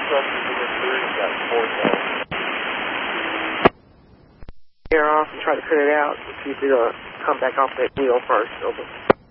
Air off and try to cut it out. See if it'll come back off that wheel first. Over.